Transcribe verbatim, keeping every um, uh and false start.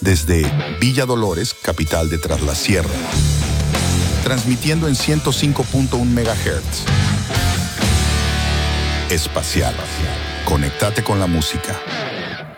desde Villa Dolores, capital de Tras la Sierra, transmitiendo en ciento cinco punto uno megahertz. Espacial. Conéctate con la música.